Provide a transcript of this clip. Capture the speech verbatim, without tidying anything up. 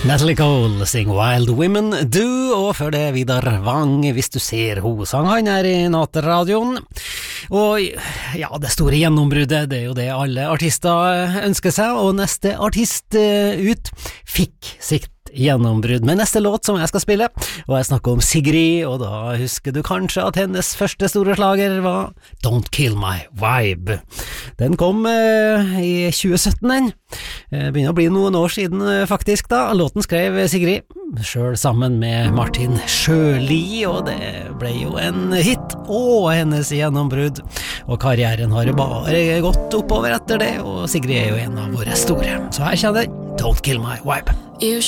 Natalie Cole sing Wild Women Do, og før det Vidar Vang, Hvis du ser ho, sang han her i Nattradioen. Og ja, det store gjennombruddet, det er jo det alle artister ønsker seg, og neste artist ut fikk sikt gjennombrudd med neste låt som jeg skal spille, og jeg snakker om Sigrid, og da husker du kanskje at hennes første store slager var Don't Kill My Vibe. Den kom eh, i tjue sytten, den. Eh, begynner å bli noen år siden eh, faktisk da. Låten skrev Sigrid, selv sammen med Martin Sjøli, og det ble jo en hit, og hennes gjennombrudd, og karrieren har bare gått oppover etter det, og Sigrid er jo en av våre store. Så her kjenner Don't Kill My Vibe.